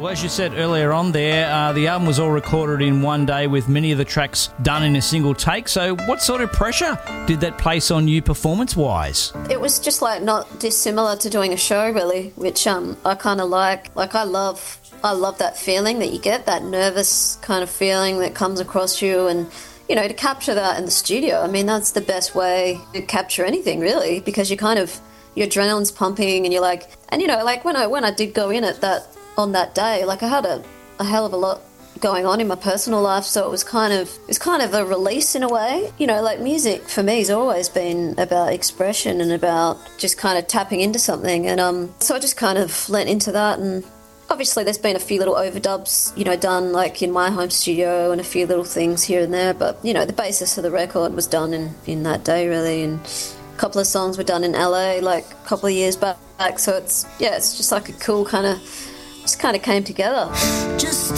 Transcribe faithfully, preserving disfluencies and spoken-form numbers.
Well, as you said earlier on there, uh, the album was all recorded in one day with many of the tracks done in a single take. So what sort of pressure did that place on you performance-wise? It was just like not dissimilar to doing a show, really, which um, I kind of like. Like I love, I love that feeling that you get, that nervous kind of feeling that comes across you, and you know, to capture that in the studio. I mean, that's the best way to capture anything, really, because you kind of, your adrenaline's pumping, and you're like, and you know, like when I when I did go in at that. on that day, like I had a, a hell of a lot going on in my personal life, so it was kind of it was kind of a release in a way. You know, like music for me has always been about expression and about just kind of tapping into something, and um, so I just kind of lent into that. And obviously there's been a few little overdubs, you know, done like in my home studio and a few little things here and there, but you know, the basis of the record was done in, in that day, really, and a couple of songs were done in L A like a couple of years back, so it's, yeah, it's just like a cool kind of, just kind of came together. Just